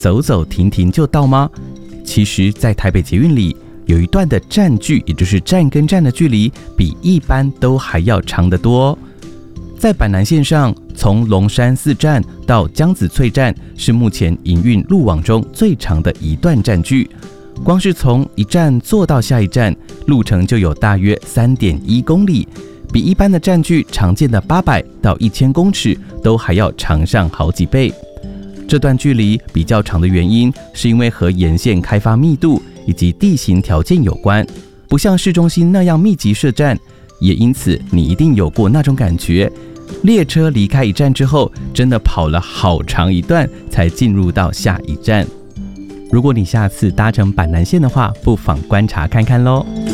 走走停停就到吗？其实，在台北捷运里，有一段的站距，也就是站跟站的距离，比一般都还要长得多哦。在板南线上，从龙山寺站到江子翠站是目前营运路网中最长的一段站距。光是从一站坐到下一站，路程就有大约 3.1 公里，比一般的站距常见的800到1000公尺都还要长上好几倍。这段距离比较长的原因，是因为和沿线开发密度以及地形条件有关，不像市中心那样密集设站，也因此你一定有过那种感觉，列车离开一站之后，真的跑了好长一段才进入到下一站。如果你下次搭乘板南线的话，不妨观察看看咯。